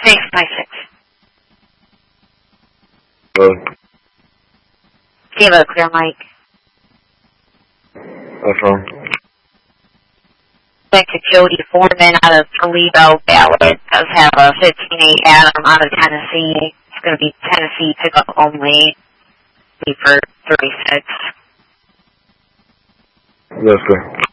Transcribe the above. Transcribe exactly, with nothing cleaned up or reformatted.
Six by six. Good. Do you have a clear mic? What's wrong? Back to Jody Foreman out of Toledo. Ballot does have a fifteen eight Adam out of Tennessee. It's going to be Tennessee pickup only. Be for thirty-six. That's good.